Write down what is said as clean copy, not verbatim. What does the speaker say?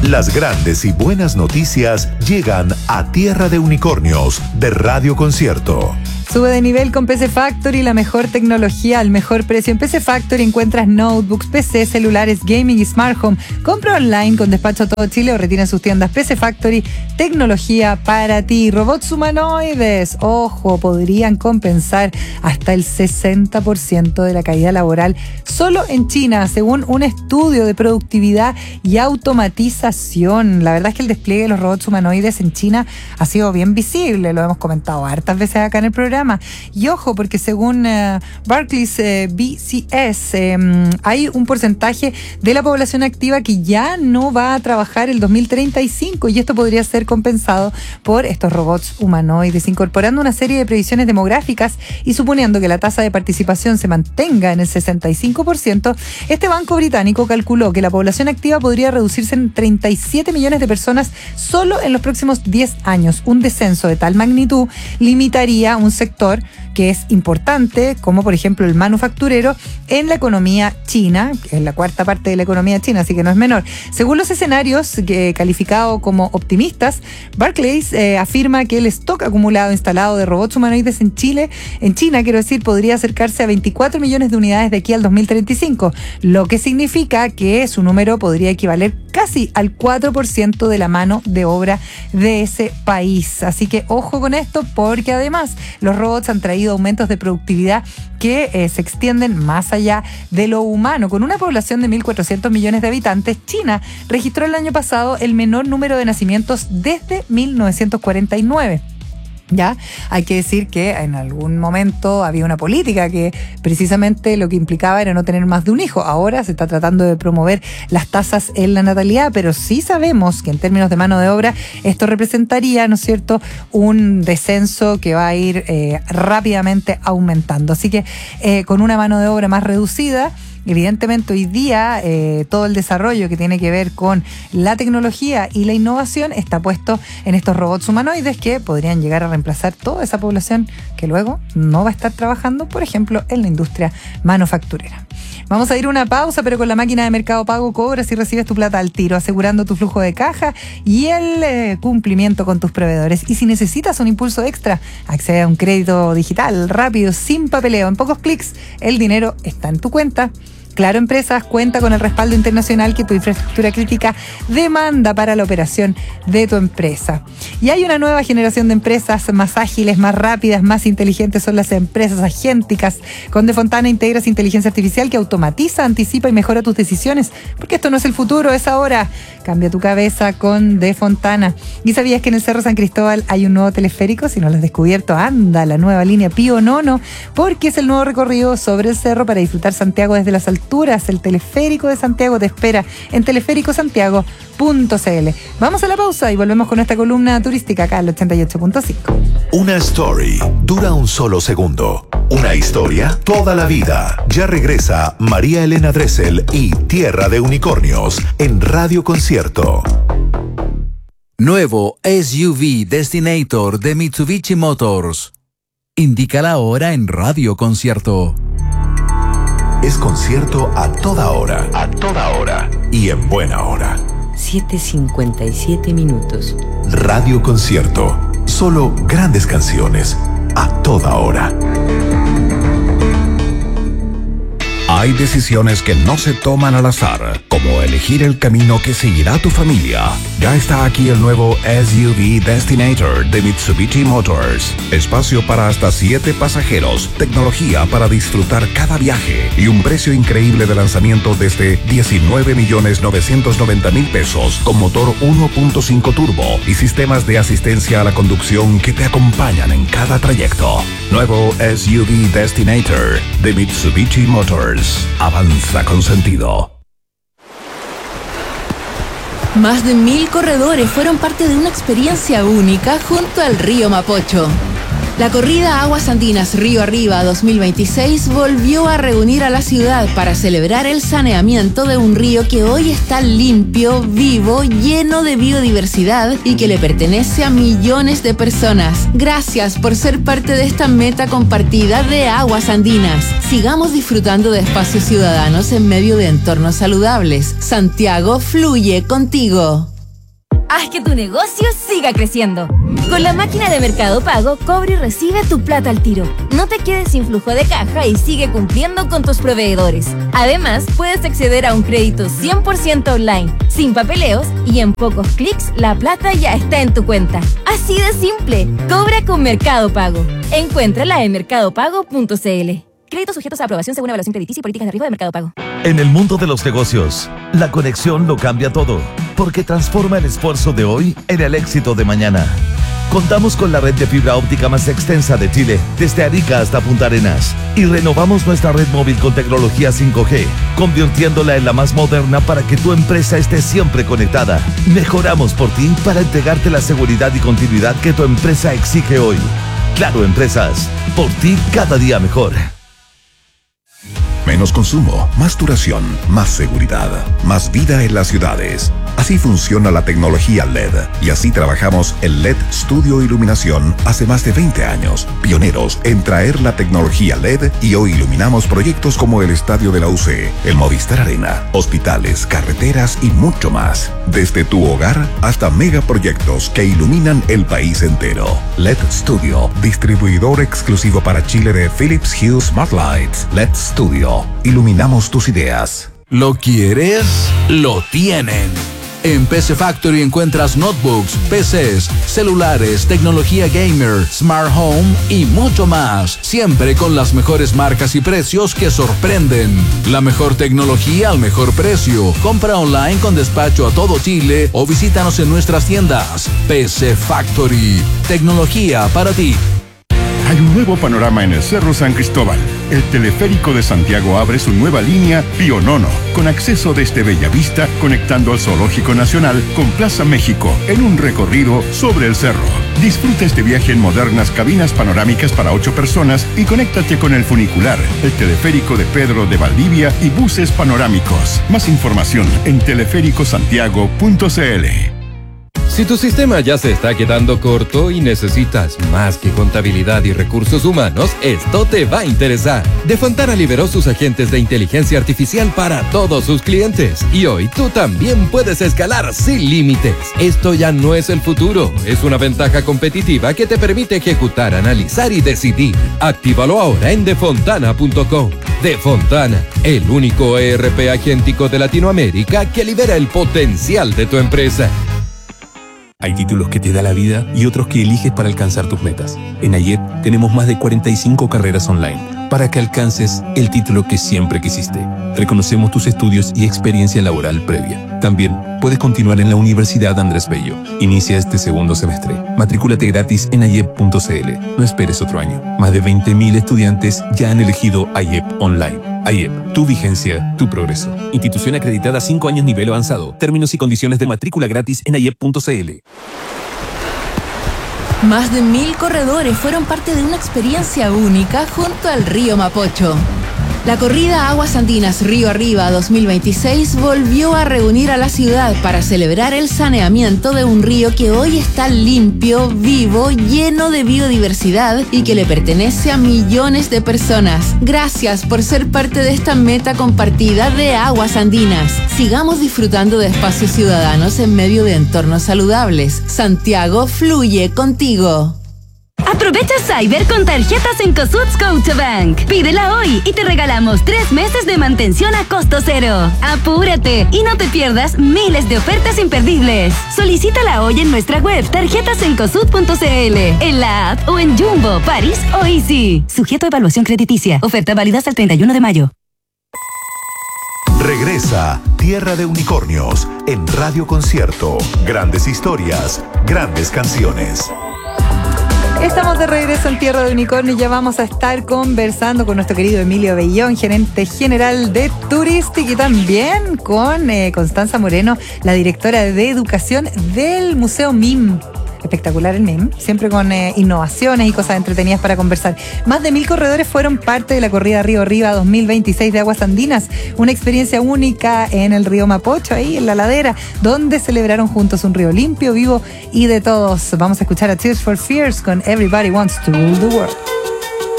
Las grandes y buenas noticias llegan a Tierra de Unicornios de Radio Concierto. Sube de nivel con PC Factory, la mejor tecnología al mejor precio. En PC Factory encuentras notebooks, PC, celulares, gaming y smart home. Compra online con despacho a todo Chile o retira en sus tiendas. PC Factory, tecnología para ti. Robots humanoides, ojo, podrían compensar hasta el 60% de la caída laboral solo en China, según un estudio de productividad y automatización. La verdad es que el despliegue de los robots humanoides en China ha sido bien visible, lo hemos comentado hartas veces acá en el programa. Y ojo, porque según Barclays BCS, hay un porcentaje de la población activa que ya no va a trabajar el 2035 y esto podría ser compensado por estos robots humanoides, incorporando una serie de previsiones demográficas y suponiendo que la tasa de participación se mantenga en el 65%, este banco británico calculó que la población activa podría reducirse en 37 millones de personas solo en los próximos 10 años. Un descenso de tal magnitud limitaría un sector que es importante, como por ejemplo el manufacturero, en la economía china, que es la cuarta parte de la economía china, así que no es menor. Según los escenarios calificados como optimistas, Barclays afirma que el stock acumulado instalado de robots humanoides en China, podría acercarse a 24 millones de unidades de aquí al 2035, lo que significa que su número podría equivaler casi al 4% de la mano de obra de ese país. Así que ojo con esto, porque además los robots han traído aumentos de productividad que se extienden más allá de lo humano. Con una población de 1.400 millones de habitantes, China registró el año pasado el menor número de nacimientos desde 1949. Ya, hay que decir que en algún momento había una política que precisamente lo que implicaba era no tener más de un hijo. Ahora se está tratando de promover las tasas en la natalidad, pero sí sabemos que en términos de mano de obra esto representaría, ¿no es cierto?, un descenso que va a ir rápidamente aumentando. Así que con una mano de obra más reducida, evidentemente hoy día todo el desarrollo que tiene que ver con la tecnología y la innovación está puesto en estos robots humanoides que podrían llegar a reemplazar toda esa población que luego no va a estar trabajando, por ejemplo, en la industria manufacturera. Vamos a ir a una pausa, pero con la máquina de Mercado Pago cobras y recibes tu plata al tiro, asegurando tu flujo de caja y el cumplimiento con tus proveedores. Y si necesitas un impulso extra, accede a un crédito digital rápido, sin papeleo. En pocos clics, el dinero está en tu cuenta. Claro Empresas cuenta con el respaldo internacional que tu infraestructura crítica demanda para la operación de tu empresa. Y hay una nueva generación de empresas más ágiles, más rápidas, más inteligentes. Son las empresas agénticas. Con De Fontana integras inteligencia artificial que automatiza, anticipa y mejora tus decisiones. Porque esto no es el futuro, es ahora. Cambia tu cabeza con De Fontana. ¿Y sabías que en el Cerro San Cristóbal hay un nuevo teleférico? Si no lo has descubierto, anda, la nueva línea Pío Nono, porque es el nuevo recorrido sobre el cerro para disfrutar Santiago desde las alturas. El teleférico de Santiago te espera en teleféricosantiago.cl. Vamos a la pausa y volvemos con esta columna turística acá al 88.5. Una story dura un solo segundo. Una historia toda la vida. Ya regresa María Elena Dressel y Tierra de Unicornios en Radio Concierto. Nuevo SUV Destinator de Mitsubishi Motors. Indica la hora en Radio Concierto. Es concierto a toda hora. A toda hora. Y en buena hora. 7:57 minutos. Radio Concierto. Solo grandes canciones. A toda hora. Hay decisiones que no se toman al azar, como elegir el camino que seguirá tu familia. Ya está aquí el nuevo SUV Destinator de Mitsubishi Motors. Espacio para hasta 7 pasajeros, tecnología para disfrutar cada viaje y un precio increíble de lanzamiento desde 19.990.000 pesos con motor 1.5 turbo y sistemas de asistencia a la conducción que te acompañan en cada trayecto. Nuevo SUV Destinator de Mitsubishi Motors. Avanza con sentido. Más de 1.000 corredores fueron parte de una experiencia única junto al río Mapocho. La corrida Aguas Andinas Río Arriba 2026 volvió a reunir a la ciudad para celebrar el saneamiento de un río que hoy está limpio, vivo, lleno de biodiversidad y que le pertenece a millones de personas. Gracias por ser parte de esta meta compartida de Aguas Andinas. Sigamos disfrutando de espacios ciudadanos en medio de entornos saludables. Santiago fluye contigo. Haz que tu negocio siga creciendo. Con la máquina de Mercado Pago, cobra y recibe tu plata al tiro. No te quedes sin flujo de caja y sigue cumpliendo con tus proveedores. Además, puedes acceder a un crédito 100% online, sin papeleos, y en pocos clics la plata ya está en tu cuenta. Así de simple. Cobra con Mercado Pago. Encuéntrala en mercadopago.cl. Créditos sujetos a aprobación según evaluación crediticia y políticas de riesgo de Mercado Pago. En el mundo de los negocios, la conexión lo cambia todo, porque transforma el esfuerzo de hoy en el éxito de mañana. Contamos con la red de fibra óptica más extensa de Chile, desde Arica hasta Punta Arenas, y renovamos nuestra red móvil con tecnología 5G, convirtiéndola en la más moderna para que tu empresa esté siempre conectada. Mejoramos por ti para entregarte la seguridad y continuidad que tu empresa exige hoy. Claro Empresas, por ti cada día mejor. Menos consumo, más duración, más seguridad, más vida en las ciudades. Así funciona la tecnología LED y así trabajamos en LED Studio Iluminación hace más de 20 años, pioneros en traer la tecnología LED, y hoy iluminamos proyectos como el Estadio de la UC, el Movistar Arena, hospitales, carreteras y mucho más. Desde tu hogar hasta megaproyectos que iluminan el país entero. LED Studio, distribuidor exclusivo para Chile de Philips Hue Smart Lights. LED Studio. Iluminamos tus ideas. ¿Lo quieres? Lo tienen. En PC Factory encuentras notebooks, PCs, celulares, tecnología gamer, smart home y mucho más. Siempre con las mejores marcas y precios que sorprenden. La mejor tecnología al mejor precio. Compra online con despacho a todo Chile o visítanos en nuestras tiendas. PC Factory. Tecnología para ti. Hay un nuevo panorama en el Cerro San Cristóbal. El teleférico de Santiago abre su nueva línea Pío Nono, con acceso desde Bellavista, conectando al Zoológico Nacional con Plaza México, en un recorrido sobre el cerro. Disfruta este viaje en modernas cabinas panorámicas para 8 personas y conéctate con el funicular, el teleférico de Pedro de Valdivia y buses panorámicos. Más información en teleféricosantiago.cl. Si tu sistema ya se está quedando corto y necesitas más que contabilidad y recursos humanos, esto te va a interesar. Defontana liberó sus agentes de inteligencia artificial para todos sus clientes. Y hoy tú también puedes escalar sin límites. Esto ya no es el futuro, es una ventaja competitiva que te permite ejecutar, analizar y decidir. Actívalo ahora en defontana.com. Defontana, el único ERP agéntico de Latinoamérica que libera el potencial de tu empresa. Hay títulos que te da la vida y otros que eliges para alcanzar tus metas. En AYEP tenemos más de 45 carreras online para que alcances el título que siempre quisiste. Reconocemos tus estudios y experiencia laboral previa. También puedes continuar en la Universidad Andrés Bello. Inicia este segundo semestre. Matrículate gratis en ayep.cl. No esperes otro año. Más de 20.000 estudiantes ya han elegido AYEP Online. AYEP, tu vigencia, tu progreso. Institución acreditada 5 años nivel avanzado. Términos y condiciones de matrícula gratis en ayep.cl. Más de 1000 corredores fueron parte de una experiencia única junto al río Mapocho. La corrida Aguas Andinas Río Arriba 2026 volvió a reunir a la ciudad para celebrar el saneamiento de un río que hoy está limpio, vivo, lleno de biodiversidad y que le pertenece a millones de personas. Gracias por ser parte de esta meta compartida de Aguas Andinas. Sigamos disfrutando de espacios ciudadanos en medio de entornos saludables. Santiago fluye contigo. Aprovecha Cyber con tarjetas en Cosud Scotiabank. Pídela hoy y te regalamos 3 meses de mantención a costo cero. ¡Apúrate! Y no te pierdas miles de ofertas imperdibles. Solicítala hoy en nuestra web tarjetasencosud.cl, en la app o en Jumbo, París o Easy. Sujeto a evaluación crediticia. Oferta válida hasta el 31 de mayo. Regresa Tierra de Unicornios en Radio Concierto. Grandes historias, grandes canciones. Estamos de regreso en Tierra de Unicornio y ya vamos a estar conversando con nuestro querido Emilio Bellón, gerente general de Touristic, y también con Constanza Moreno, la directora de educación del Museo MIM. Espectacular el MIM, siempre con innovaciones y cosas entretenidas para conversar. Más de 1000 corredores fueron parte de la corrida Río Arriba 2026 de Aguas Andinas, una experiencia única en el río Mapocho, ahí en la ladera, donde celebraron juntos un río limpio, vivo y de todos. Vamos a escuchar a Tears for Fears con Everybody Wants to Rule the World.